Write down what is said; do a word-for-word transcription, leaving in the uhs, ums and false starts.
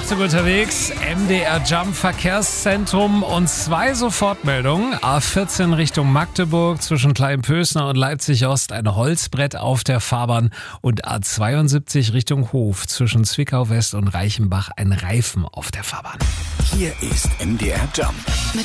Achtung unterwegs, M D R Jump Verkehrszentrum und zwei Sofortmeldungen. A vierzehn Richtung Magdeburg zwischen Kleinpösner und Leipzig Ost ein Holzbrett auf der Fahrbahn und A zweiundsiebzig Richtung Hof zwischen Zwickau West und Reichenbach ein Reifen auf der Fahrbahn. Hier ist M D R Jump mit